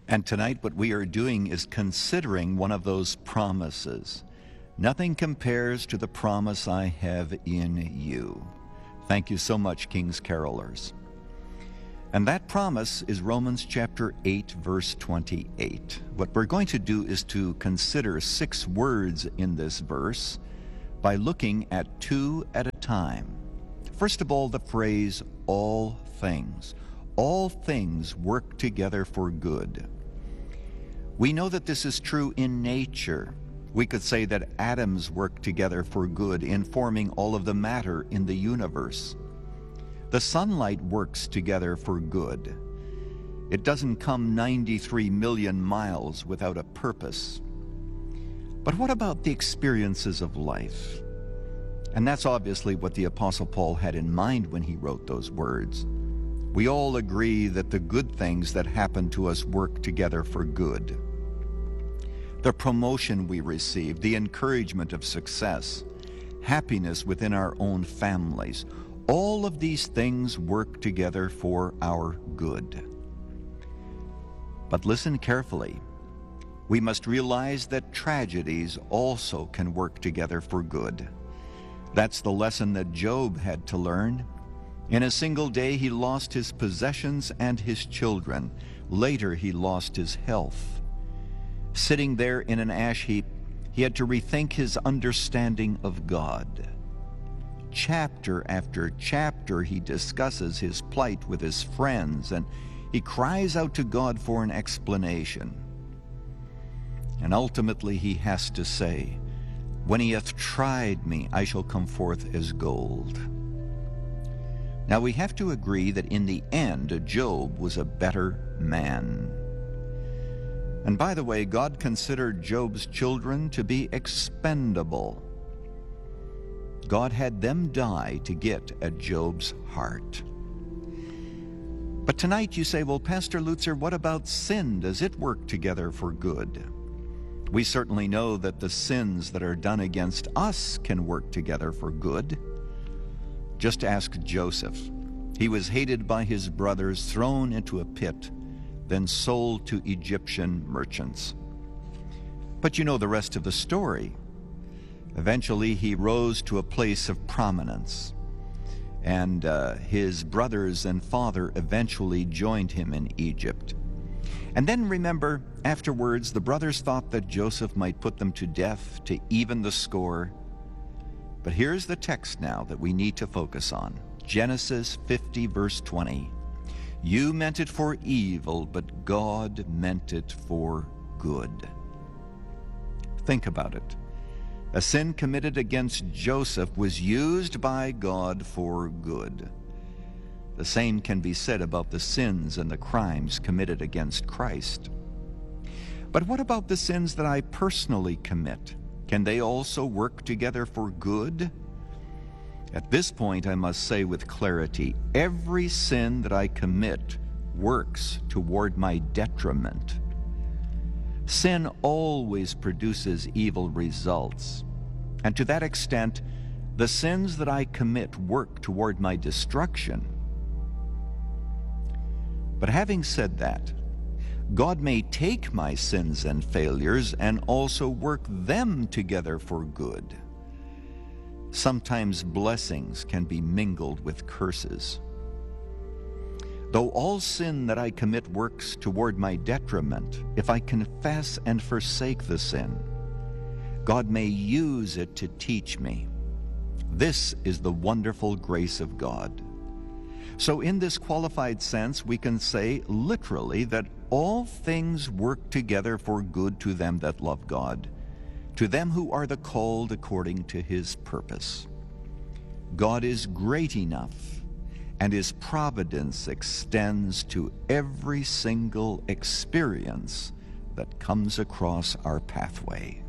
And tonight what we are doing is considering one of those promises. Nothing compares to the promise I have in you. Thank you so much, King's Carolers. And that promise is Romans chapter 8, verse 28. What we're going to do is to consider 6 words in this verse by looking at 2 at a time. First of all, the phrase, all things. All things work together for good. We know that this is true in nature. We could say that atoms work together for good in forming all of the matter in the universe. The sunlight works together for good. It doesn't come 93 million miles without a purpose. But what about the experiences of life? And that's obviously what the Apostle Paul had in mind when he wrote those words. We all agree that the good things that happen to us work together for good. The promotion we receive, the encouragement of success, happiness within our own families, all of these things work together for our good. But listen carefully. We must realize that tragedies also can work together for good. That's the lesson that Job had to learn. In a single day, he lost his possessions and his children. Later, he lost his health. Sitting there in an ash heap, he had to rethink his understanding of God. Chapter after chapter, he discusses his plight with his friends, and he cries out to God for an explanation. And ultimately, he has to say, "When he hath tried me, I shall come forth as gold." Now, we have to agree that in the end, Job was a better man. And by the way, God considered Job's children to be expendable. God had them die to get at Job's heart. But tonight you say, well, Pastor Lutzer, what about sin? Does it work together for good? We certainly know that the sins that are done against us can work together for good. Just ask Joseph. He was hated by his brothers, thrown into a pit, then sold to Egyptian merchants. But you know the rest of the story. Eventually, he rose to a place of prominence, and his brothers and father eventually joined him in Egypt. And then remember, afterwards, the brothers thought that Joseph might put them to death to even the score. But here's the text now that we need to focus on. Genesis 50, verse 20. You meant it for evil, but God meant it for good. Think about it. A sin committed against Joseph was used by God for good. The same can be said about the sins and the crimes committed against Christ. But what about the sins that I personally commit? Can they also work together for good? At this point, I must say with clarity, every sin that I commit works toward my detriment. Sin always produces evil results. And to that extent, the sins that I commit work toward my destruction. But having said that, God may take my sins and failures and also work them together for good. Sometimes blessings can be mingled with curses. Though all sin that I commit works toward my detriment, if I confess and forsake the sin, God may use it to teach me. This is the wonderful grace of God. So in this qualified sense, we can say literally that all things work together for good to them that love God, to them who are the called according to his purpose. God is great enough, and his providence extends to every single experience that comes across our pathway.